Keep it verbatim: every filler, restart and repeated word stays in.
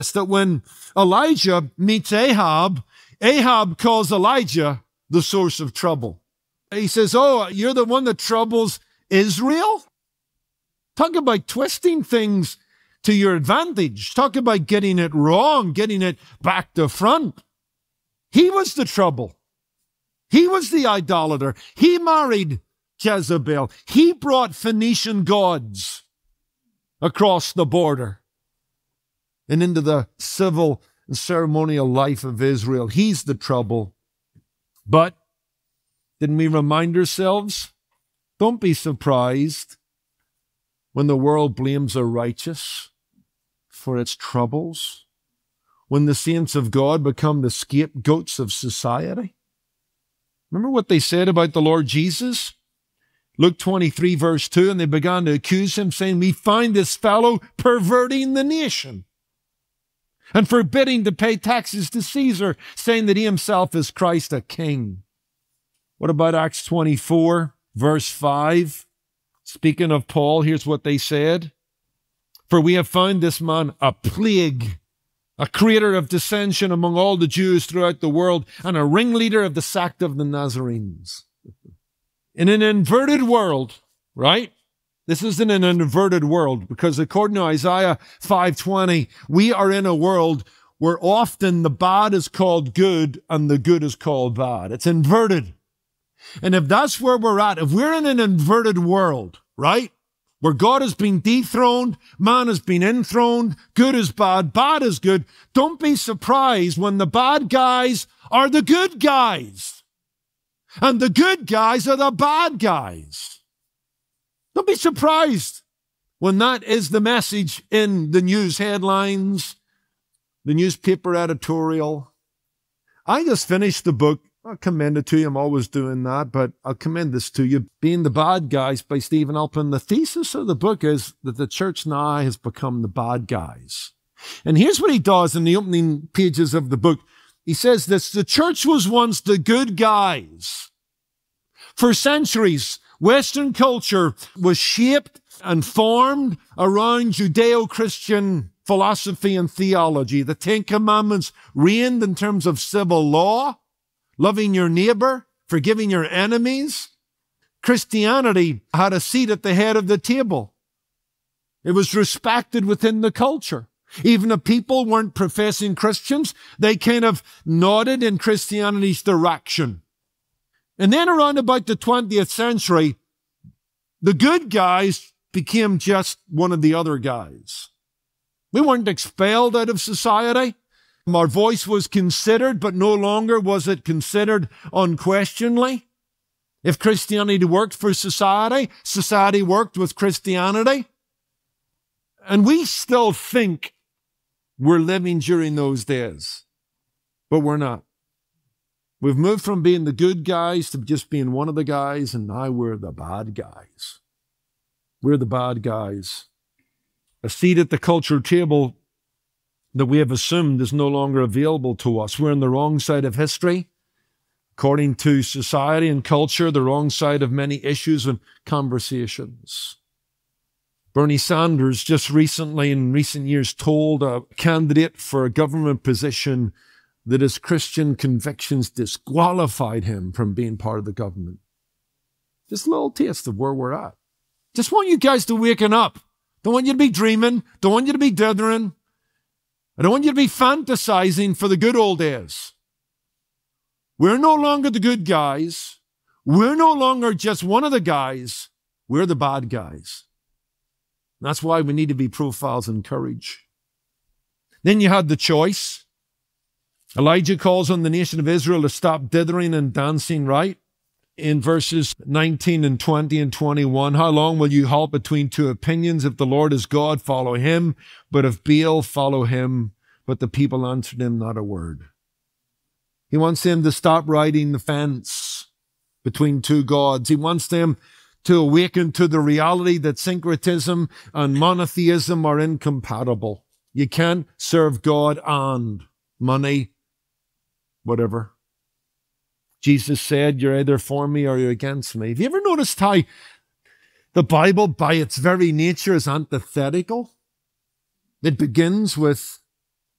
It's that when Elijah meets Ahab, Ahab calls Elijah the source of trouble. He says, oh, you're the one that troubles Israel? Talk about twisting things to your advantage. Talk about getting it wrong, getting it back to front. He was the trouble. He was the idolater. He married Jezebel. He brought Phoenician gods across the border and into the civil and ceremonial life of Israel. He's the trouble. But didn't we remind ourselves? Don't be surprised when the world blames the righteous for its troubles, when the saints of God become the scapegoats of society. Remember what they said about the Lord Jesus? Luke twenty-three, verse two, and they began to accuse him, saying, we find this fellow perverting the nation and forbidding to pay taxes to Caesar, saying that he himself is Christ, a king. What about Acts twenty-four, verse five? Speaking of Paul, here's what they said. For we have found this man a plague, a creator of dissension among all the Jews throughout the world, and a ringleader of the sect of the Nazarenes. In an inverted world, right? This isn't an inverted world, because according to Isaiah five twenty, we are in a world where often the bad is called good and the good is called bad. It's inverted. And if that's where we're at, if we're in an inverted world, right, where God has been dethroned, man has been enthroned, good is bad, bad is good, don't be surprised when the bad guys are the good guys. And the good guys are the bad guys. Don't be surprised when that is the message in the news headlines, the newspaper editorial. I just finished the book. I'll commend it to you. I'm always doing that, but I'll commend this to you. Being the Bad Guys by Stephen Alpin. The thesis of the book is that the church now has become the bad guys. And here's what he does in the opening pages of the book. He says this, the church was once the good guys. For centuries, Western culture was shaped and formed around Judeo-Christian philosophy and theology. The Ten Commandments reigned in terms of civil law, loving your neighbor, forgiving your enemies. Christianity had a seat at the head of the table. It was respected within the culture. Even if people weren't professing Christians, they kind of nodded in Christianity's direction. And then around about the twentieth century, the good guys became just one of the other guys. We weren't expelled out of society. Our voice was considered, but no longer was it considered unquestionably. If Christianity worked for society, society worked with Christianity. And we still think we're living during those days, but we're not. We've moved from being the good guys to just being one of the guys, and now we're the bad guys. We're the bad guys. A seat at the culture table that we have assumed is no longer available to us. We're on the wrong side of history. According to society and culture, the wrong side of many issues and conversations. Bernie Sanders just recently, in recent years, told a candidate for a government position that his Christian convictions disqualified him from being part of the government. Just a little taste of where we're at. Just want you guys to waken up. Don't want you to be dreaming. Don't want you to be dithering. I don't want you to be fantasizing for the good old days. We're no longer the good guys. We're no longer just one of the guys. We're the bad guys. That's why we need to be profiles in courage. Then you had the choice. Elijah calls on the nation of Israel to stop dithering and dancing, right? In verses nineteen and twenty and twenty-one, how long will you halt between two opinions? If the Lord is God, follow him. But if Baal, follow him. But the people answered him not a word. He wants them to stop riding the fence between two gods. He wants them to awaken to the reality that syncretism and monotheism are incompatible. You can't serve God and money, whatever. Jesus said, you're either for me or you're against me. Have you ever noticed how the Bible, by its very nature, is antithetical? It begins with